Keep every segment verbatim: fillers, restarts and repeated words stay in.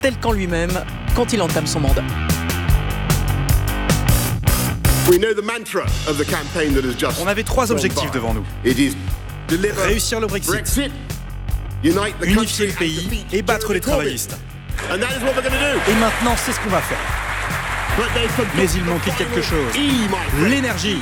tel qu'en lui-même quand il entame son mandat. On avait trois objectifs devant nous. Réussir le Brexit, unifier le pays et battre les travaillistes. Et maintenant, c'est ce qu'on va faire. Mais il manquait quelque chose. L'énergie.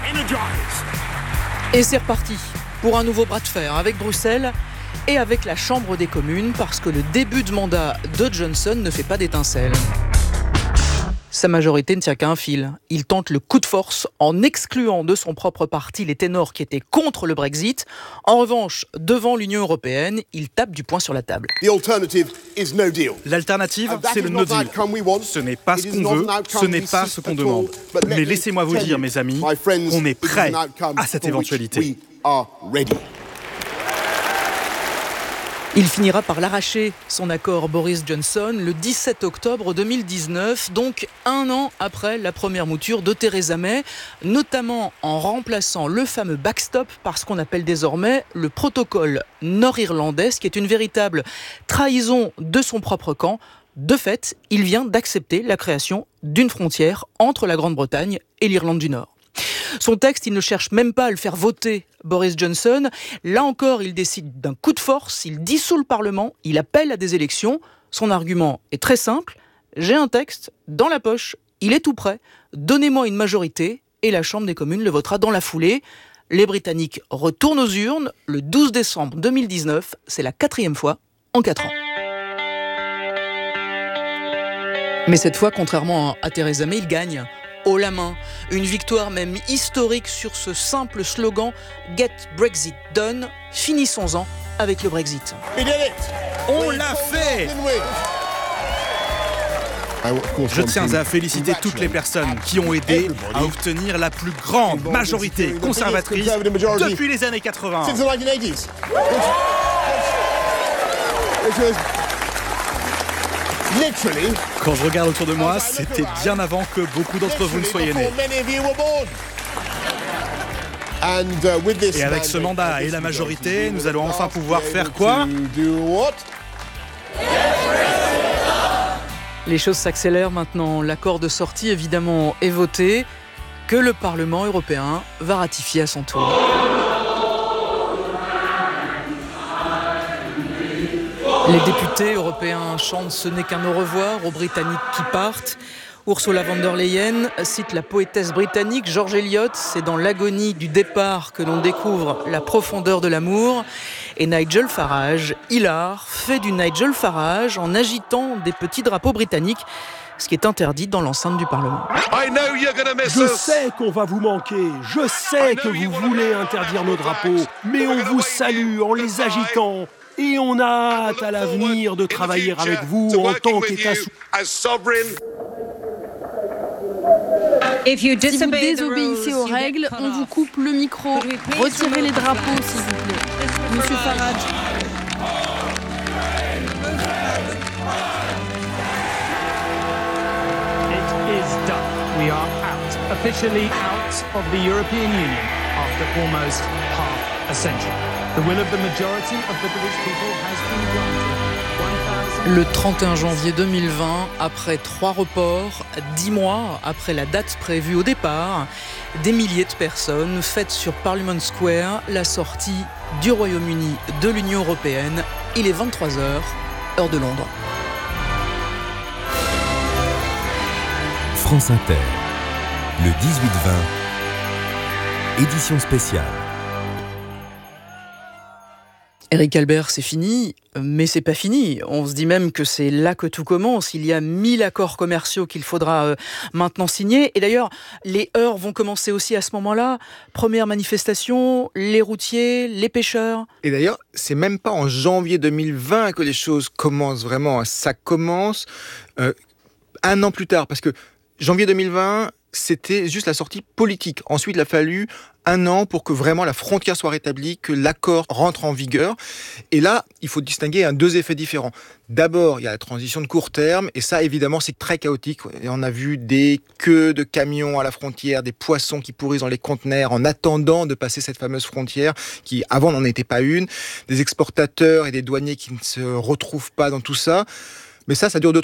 Et c'est reparti pour un nouveau bras de fer avec Bruxelles et avec la Chambre des communes, parce que le début de mandat de Johnson ne fait pas d'étincelles. Sa majorité ne tient qu'à un fil. Il tente le coup de force en excluant de son propre parti les ténors qui étaient contre le Brexit. En revanche, devant l'Union européenne, il tape du poing sur la table. L'alternative, c'est le no deal. Ce n'est pas ce qu'on veut, ce n'est pas ce qu'on demande. Mais laissez-moi vous dire, mes amis, qu'on est prêt à cette éventualité. Il finira par l'arracher, son accord Boris Johnson, le dix-sept octobre deux mille dix-neuf, donc un an après la première mouture de Theresa May, notamment en remplaçant le fameux backstop par ce qu'on appelle désormais le protocole nord-irlandais, ce qui est une véritable trahison de son propre camp. De fait, il vient d'accepter la création d'une frontière entre la Grande-Bretagne et l'Irlande du Nord. Son texte, il ne cherche même pas à le faire voter, Boris Johnson. Là encore, il décide d'un coup de force, il dissout le Parlement, il appelle à des élections. Son argument est très simple. J'ai un texte dans la poche, il est tout prêt. Donnez-moi une majorité et la Chambre des communes le votera dans la foulée. Les Britanniques retournent aux urnes le douze décembre deux mille dix-neuf. C'est la quatrième fois en quatre ans. Mais cette fois, contrairement à Theresa May, il gagne. Haut la main, une victoire même historique sur ce simple slogan « Get Brexit Done ». Finissons-en avec le Brexit. On l'a fait! Je tiens à féliciter toutes les personnes qui ont aidé à obtenir la plus grande majorité conservatrice depuis les années quatre-vingts. Quand je regarde autour de moi, c'était bien avant que beaucoup d'entre vous ne soyez nés. Et avec ce mandat et la majorité, nous allons enfin pouvoir faire quoi ? Les choses s'accélèrent maintenant. L'accord de sortie, évidemment, est voté, que le Parlement européen va ratifier à son tour. Les députés européens chantent « Ce n'est qu'un au revoir » aux Britanniques qui partent. Ursula von der Leyen cite la poétesse britannique George Eliot. C'est dans l'agonie du départ que l'on découvre la profondeur de l'amour. Et Nigel Farage, hilar, fait du Nigel Farage en agitant des petits drapeaux britanniques, ce qui est interdit dans l'enceinte du Parlement. Je sais qu'on va vous manquer, je sais que vous voulez interdire nos drapeaux, mais on vous salue en les agitant. Et on a hâte à l'avenir de travailler avec vous en tant qu'État souverain. Si vous désobéissez aux règles, on vous coupe le micro. Retirez les drapeaux, s'il vous plaît. Monsieur Farage. It is done. We are out, officially out of the European Union after almost half a century. The will of the majority of the British people has been granted. Le trente et un janvier deux mille vingt, après trois reports, dix mois après la date prévue au départ, des milliers de personnes fêtent sur Parliament Square la sortie du Royaume-Uni de l'Union européenne. Il est vingt-trois heures, heure de Londres. France Inter, le dix-huit vingt, édition spéciale. Éric Albert, c'est fini, mais c'est pas fini. On se dit même que c'est là que tout commence. Il y a mille accords commerciaux qu'il faudra euh, maintenant signer. Et d'ailleurs, les heurts vont commencer aussi à ce moment-là. Première manifestation, les routiers, les pêcheurs. Et d'ailleurs, c'est même pas en janvier deux mille vingt que les choses commencent vraiment. Ça commence euh, un an plus tard, parce que janvier deux mille vingt, c'était juste la sortie politique. Ensuite, il a fallu un an pour que vraiment la frontière soit rétablie, que l'accord rentre en vigueur. Et là, il faut distinguer un, deux effets différents. D'abord, il y a la transition de court terme, et ça, évidemment, c'est très chaotique. Et on a vu des queues de camions à la frontière, des poissons qui pourrissent dans les conteneurs en attendant de passer cette fameuse frontière, qui avant n'en était pas une, des exportateurs et des douaniers qui ne se retrouvent pas dans tout ça. Mais ça, ça dure deux